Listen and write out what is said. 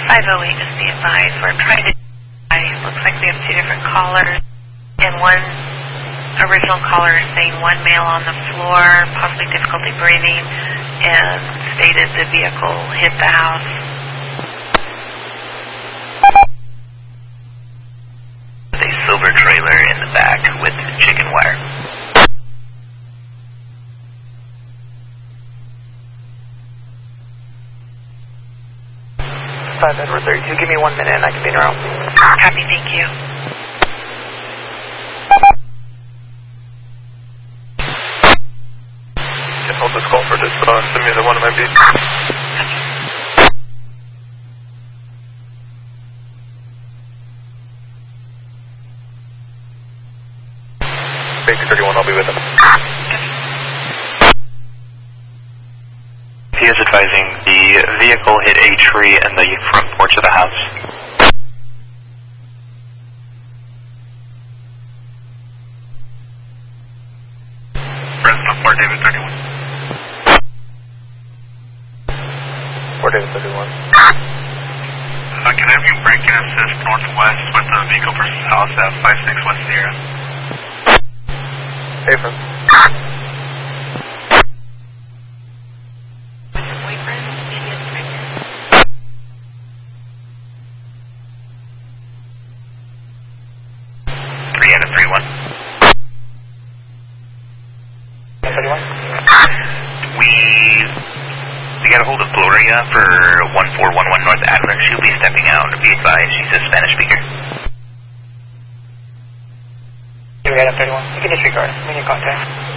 508, just be advised. We're trying to... Looks like we have two different callers. And one original caller is saying one male on the floor, possibly difficulty breathing, and stated the vehicle hit the house. A silver trailer in the back with chicken wire. 5 Edward 32, give me 1 minute and I can be around. Copy, thank you. Can hold this call for just send me the one of my beats. Basic 31, I'll be with him. He is advising the vehicle hit a tree in the front porch of the house. Fresno, Fort David 31. Fort David 31. Can I have you break and assist northwest with the vehicle versus house at 56 West Sierra? Affirm. We got a hold of Gloria for 1411 North Adler. She'll be stepping out. Be advised, she's a Spanish speaker. You got 31. You can disregard. We need contact.